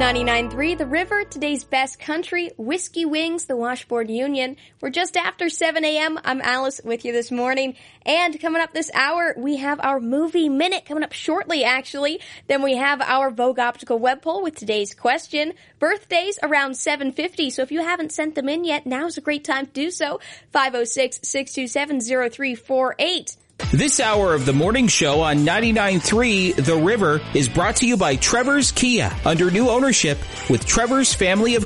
99.3 The River, today's best country, Whiskey Wings, the Washboard Union. We're just after 7 a.m. I'm Alice with you this morning. And coming up this hour, we have our Movie Minute coming up shortly, actually. Then we have our Vogue Optical Web Poll with today's question. Birthdays around 7:50, so if you haven't sent them in yet, now's a great time to do so. 506-627-0348. This hour of the morning show on 99.3 The River is brought to you by Trevor's Kia. Under new ownership with Trevor's family of